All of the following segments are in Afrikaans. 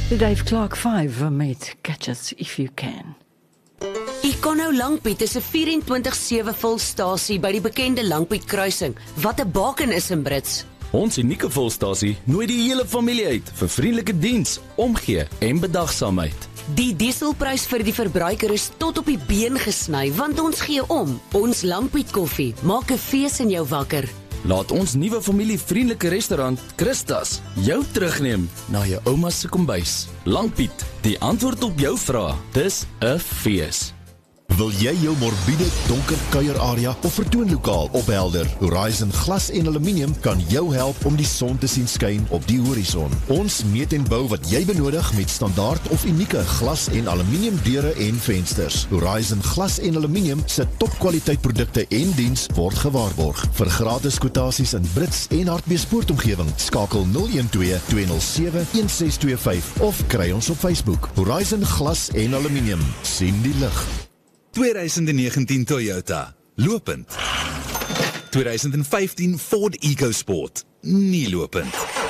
The Dave Clark 5 met Catch Us If You Can. Econo Langpiet is 'n 24/7 volstasie by die bekende Langpiet kruising, wat 'n baken is in Brits. Ons unieke volstasie nooi die hele familie uit vir vriendelike diens, omgee en bedagsaamheid. Die dieselprys vir die verbruiker is tot op die been gesny, want ons gee om. Ons Langpiet koffie maak 'n fees in jou wakker. Laat ons nuwe familievriendelike restaurant Christas jou terugneem na jou ouma se kombuis. Langpiet, die antwoord op jou vrae. Dis 'n fees. Wil jy jou morbiede, donker kuierarea of vertoonlokaal ophelder? Horizon Glas en Aluminium kan jou help om die son te sien skyn op die horison. Ons meet en bou wat jy benodig met standaard of unieke glas en aluminium deure en vensters. Horizon Glas en Aluminium se topkwaliteit produkte en diens word gewaarborg. Vir gratis kwotasies in Brits en Hartbeespoortomgewing, skakel 012-207-1625 of kry ons op Facebook. Horizon Glas en Aluminium, sien die lig. 2019 Toyota, lopend. 2015 Ford EcoSport, nie lopend.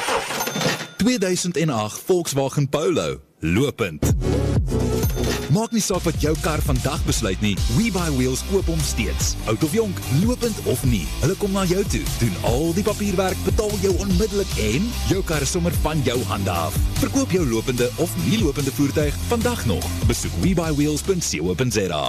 2008 Volkswagen Polo, lopend. Maak nie saak wat jou kar vandag besluit nie, WeBuyWheels koop hom steeds. Oud of jonk, lopend of nie, hulle kom na jou toe, doen al die papierwerk, betaal jou onmiddellik en jou kar is sommer van jou hande af. Verkoop jou lopende of nie lopende voertuig vandag nog. Besoek WeBuyWheels.co.za.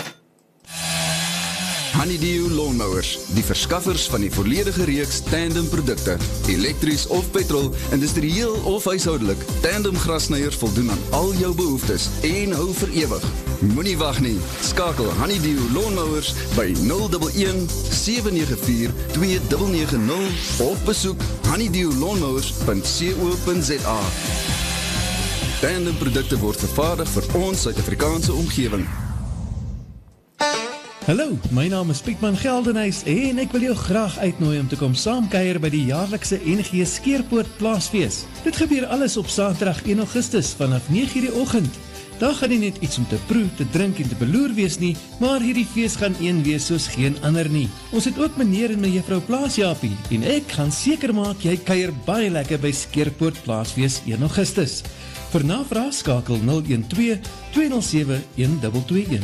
Honeydew Lawnmowers, die verskaffers van die volledige reeks tandem produkte, elektries of petrol, industrieel of huishoudelik. Tandem grassnyers voldoen aan al jou behoeftes en hou vir ewig. Moenie wag nie, skakel Honeydew Lawnmowers by 011-794-2990 of besoek honeydewlawnmowers.co.za. Tandem produkte word vervaardig vir ons Suid-Afrikaanse omgewing. Hallo, my naam is Pietman Geldenhuys en ek wil jou graag uitnooi om te kom saamkuier by die jaarlikse NG Skeerpoort Plaasfees. Dit gebeur alles op Saterdag 1 Augustus vanaf 9:00 die oggend. Daar gaan nie net iets om te proe, te drink en te beloer wees nie, maar hierdie fees gaan een wees soos geen ander nie. Ons het ook meneer en mevrou Plaasjapie en ek gaan seker maak jy kuier baie lekker by Skeerpoort Plaasfees 1 Augustus. Vir navraag skakel 012-207-1221.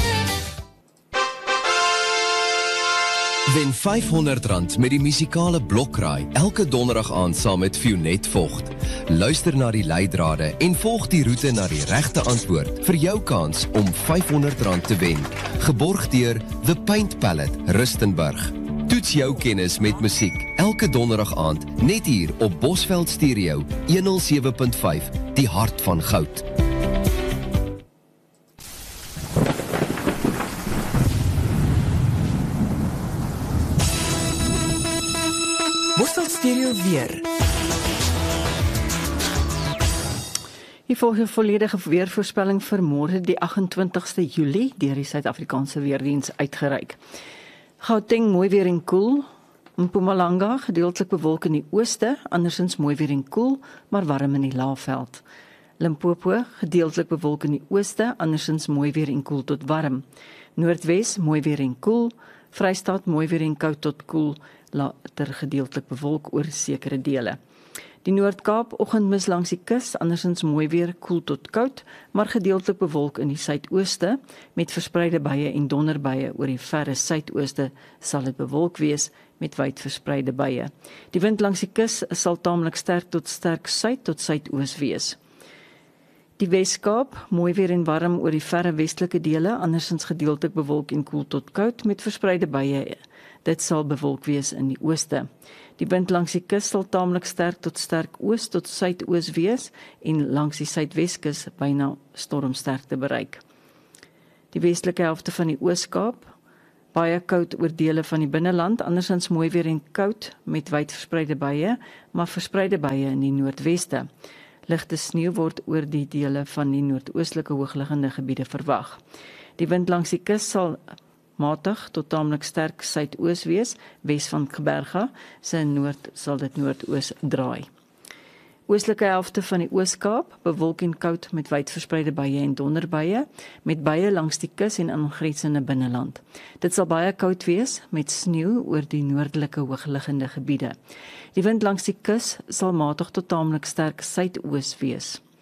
Wen R500 met die musikale blokraai elke donderdag aand saam met Fionet Vogt. Luister na die leidrade en volg die roete na die regte antwoord vir jou kans om R500 te wen. Geborg deur The Paint Palette, Rustenburg. Toets jou kennis met musiek elke donderdag aand net hier op Bosveld Stereo 107.5, die hart van goud. Bosveld Stereo weer. Hier volg 'n volledige weervoorspelling vir môre die 28ste Julie deur die Suid-Afrikaanse Weerdiens uitgereik. Gauteng mooi weer en koel. Mpumalanga gedeeltelik bewolk in die ooste, andersins mooi weer en koel, maar warm in die Laagveld. Limpopo gedeeltelik bewolk in die ooste, andersins mooi weer en koel tot warm. Noordwes mooi weer en koel. Vrystaat mooi weer en koud tot koel, later gedeeltelik bewolk oor sekere dele. Die Noord-Kaap oggendmis langs die kus, andersins mooi weer koel tot koud, maar gedeeltelik bewolk in die suidooste met verspreide buie en donderbuie. Oor die verre suidooste sal dit bewolk wees met wyd verspreide buie. Die wind langs die kus sal taamlik sterk tot sterk suid tot suidoos wees. Die Wes-Kaap, mooi weer en warm oor die verre westelike dele, andersins gedeeltelik bewolk en koel tot koud met verspreide buie. Dit sal bewolk wees in die ooste. Die wind langs die kus sal taamlik sterk tot oos tot suidoos wees en langs die suidweskus byna stormsterkte bereik. Die westelike helfte van die Oos-Kaap, baie koud oor dele van die binneland, andersins mooi weer en koud met wyd verspreide buie, maar verspreide buie in die noordweste. Ligte sneeu word oor die dele van die noordoostelike hoogliggende gebiede verwag. Die wind langs die kus sal matig tot taamlik sterk suidoos wees, wes van Gqeberha, se noord sal dit noordoos draai. Oostelike helfte van die Oos-Kaap, bewolk en koud met wyd verspreide buie en donderbuie, met buie langs die kus en aangrensende binneland. Dit sal baie koud wees met sneeu oor die noordelike hoogliggende gebiede. Die wind langs die kus sal matig tot taamlik sterk suidoos wees.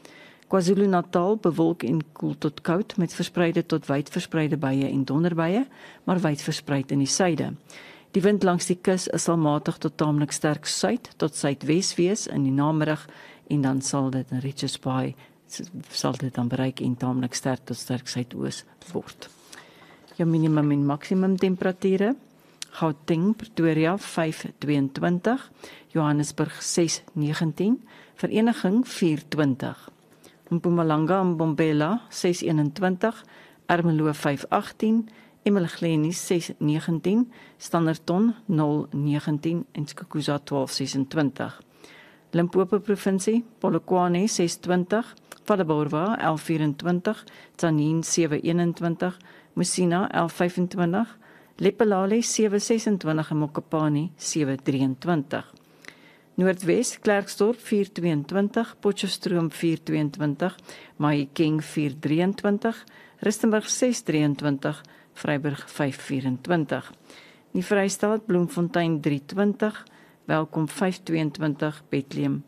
KwaZulu-Natal bewolk en koel tot koud met verspreide tot wyd verspreide buie en donderbuie, maar wyd verspreid in die suide. Die wind langs die kus is al matig tot taamlik sterk suid tot suidwes wees in die namiddag en dan sal dit in Richards Bay sal dit dan bereik en taamlik sterk tot sterk suidoos word. Jou minimum en maksimum temperature: Gauteng, Pretoria 5:22, Johannesburg 6:19, Vereniging 4:20. Mpumalanga en Mbombela 6:21, Ermelo 5:18, Emakhueni 6:19, Standerton 0:19 en Skukuza 12:26. Limpopo provinsie, Polokwane 6:20, Phalaborwa 11:24, Tzaneen 7:21, Musina 11:25, Lephalale 7:26 en Mokopane 7:23. Noordwes, Klerksdorp 4:22, Potchefstroom 4:22, Mahikeng 4:23, Rustenburg 6:23, Vryburg 5:24. Die Vrystaat, Bloemfontein 3:20, Welkom 5:22, Bethlehem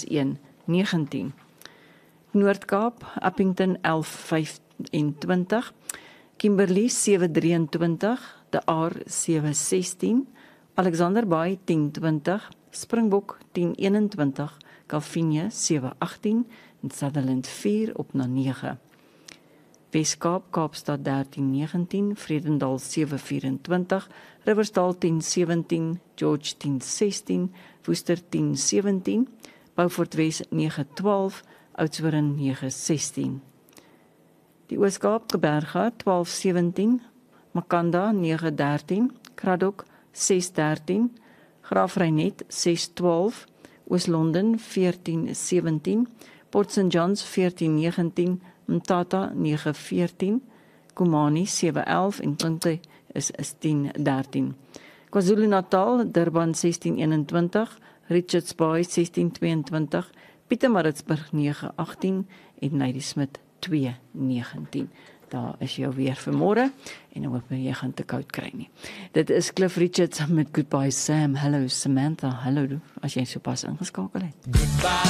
-1:19. Noord-Kaap, Appington 11:25, Kimberley 7:23, De Aar 7:16, Alexander Bay 10:20, Springbok 10:21, Calvinia 7:18 en Sutherland 4/9. Weskaap, Kaapstad 13:19, Vredendal 7:24, Riversdal 10:17, George 10:16, Woester 10:17, Beaufort Wes 9:12, Oudtshoorn 9:16. Die Ooskaap, Gqeberha 12:17, Makanda 9:13, Kraddock 6:13, Graafrenet 6:12, Oos-London 14:17, Port St Johns 14:19, Mthatha 9:14, Komani 7:11 en Punte is 10:13. KwaZulu-Natal, Durban 16:21, Richards Bay 16:22, Pietermaritzburg 9:18 en Ladysmith 2:19. Daar is jou weer vir môre en ek hoop jy gaan te koud kry nie. Dit is Cliff Richards met Goodbye Sam. Hallo Samantha, hallo as jy sopas ingeskakel het. Goodbye